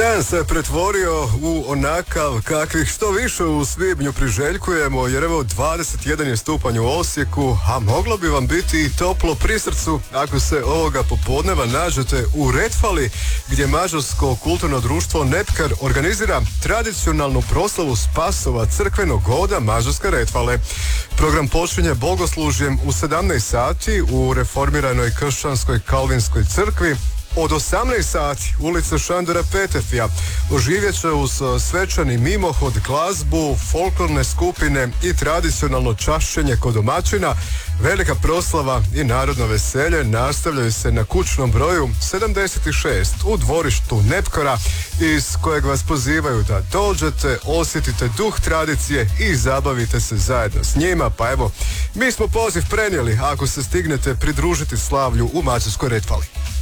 Dan se pretvorio u onakav kakvih što više u svibnju priželjkujemo, jer evo 21 je stupanj u Osijeku, a moglo bi vam biti i toplo pri srcu ako se ovoga popodneva nađete u Retfali, gdje mađarsko kulturno društvo Nepkar organizira tradicionalnu proslavu Spasova crkvenog goda Mađarske Retvale. Program počinje bogoslužjem u 17 sati u reformiranoj kršćanskoj kalvinskoj crkvi. Od 18 sati ulica Šandora Petefija oživjet će uz svečani mimohod, glazbu, folklorne skupine i tradicionalno čašćenje kod domaćina. Velika proslava i narodno veselje nastavljaju se na kućnom broju 76 u dvorištu Nepkara, iz kojeg vas pozivaju da dođete, osjetite duh tradicije i zabavite se zajedno s njima. Pa evo, mi smo poziv prenijeli ako se stignete pridružiti slavlju u Mađarskoj Retvali.